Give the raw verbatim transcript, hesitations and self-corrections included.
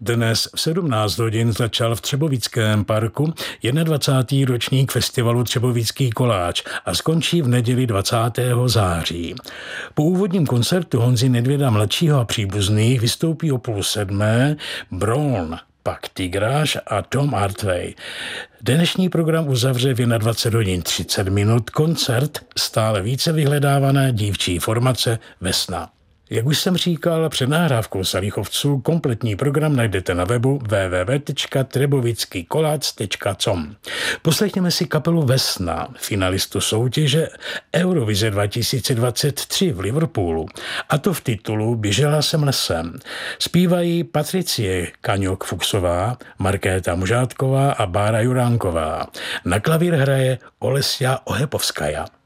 Dnes v sedmnáct hodin začal v Třebovickém parku dvacátý první ročník festivalu Třebovický koláč a skončí v neděli dvacátého září. Po úvodním koncertu Honzy Nedvěda mladšího a příbuzných vystoupí o půl sedmé Braun, pak Tigráš a Tom Artway. Dnešní program uzavře v dvacet hodin třicet minut koncert stále více vyhledávané dívčí formace Vesna. Jak už jsem říkal, před nahrávkou Salichovců kompletní program najdete na webu w w w tečka třebovický koláč tečka com. Poslechněme si kapelu Vesna, finalistu soutěže Eurovize dva tisíce dvacet tři v Liverpoolu, a to v titulu Běžela jsem lesem. Zpívají Patricie Kaňok-Fuchsová, Markéta Mužátková a Bára Juránková. Na klavír hraje Olesja Ohepovskaja.